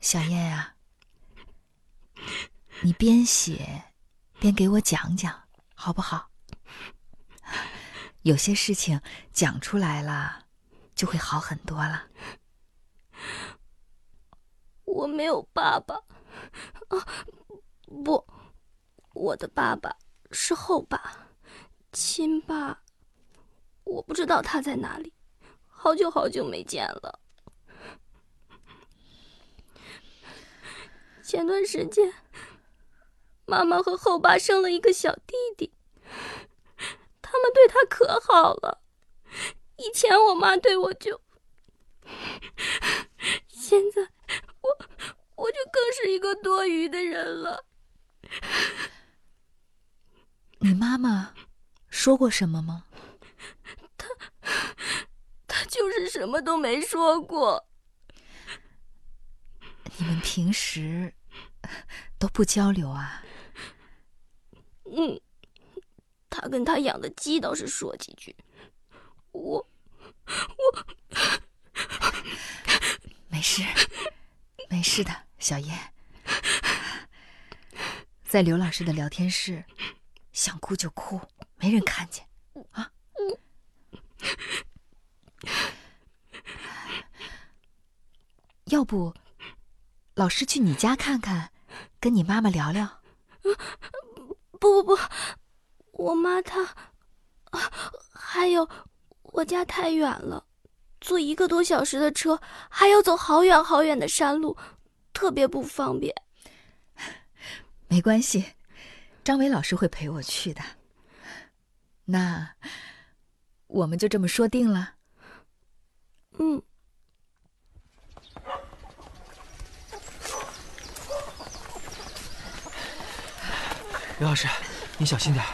小燕啊，你边写边给我讲讲，好不好？有些事情讲出来了，就会好很多了。 我没有爸爸，不，我的爸爸是后爸，亲爸，我不知道他在哪里，好久好久没见了。前段时间，妈妈和后爸生了一个小弟弟，他们对他可好了。以前我妈对我就，现在我就更是一个多余的人了。 你妈妈说过什么吗？ 她就是什么都没说过。 你们平时都不交流啊？ 他跟他养的鸡倒是说几句。我没事，没事的，小燕。在刘老师的聊天室，想哭就哭，没人看见啊。要不，老师去你家看看，跟你妈妈聊聊。 不，我妈她，还有我家太远了，坐1个多小时的车，还要走好远好远的山路，特别不方便。 没关系，张伟老师会陪我去的。那我们就这么说定了。 刘老师，你小心点。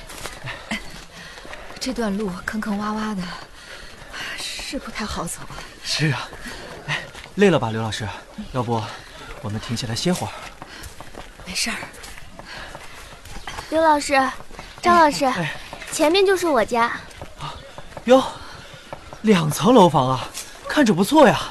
这段路坑坑洼洼的，是不太好走啊。 是啊，累了吧，刘老师？要不我们停下来歇会儿？ 没事儿。 刘老师，张老师，前面就是我家。 哟，2层楼房啊，看着不错呀。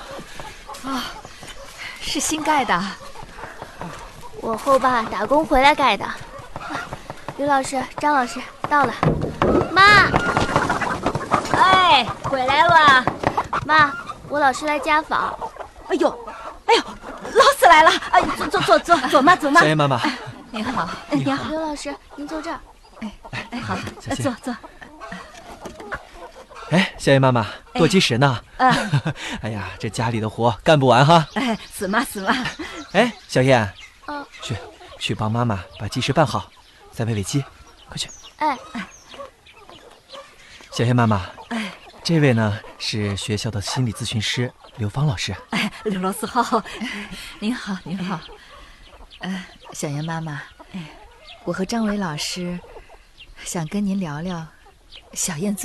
是新盖的。 我后爸打工回来盖的。刘老师，张老师，到了。妈， 回来了。 妈，我老师来家访。 哎呦，老师来了！哎，坐嘛。 小燕妈妈， 您好。 你好， 刘老师，您坐这儿。 好， 小心。 坐。 小燕妈妈，剁鸡时呢。哎呀，这家里的活干不完哈。 是嘛。 小燕，去帮妈妈把鸡食拌好，再喂鸡，快去。小燕妈妈，这位呢是学校的心理咨询师刘芳老师。 刘老师好。 您好。小燕妈妈，我和张伟老师想跟您聊聊小燕